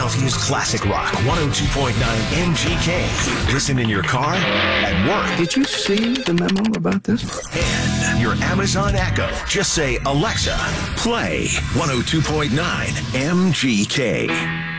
Philadelphia's classic rock, 102.9 MGK. Listen in your car, at work. Did you see the memo about this? And your Amazon Echo. Just say, Alexa, play 102.9 MGK.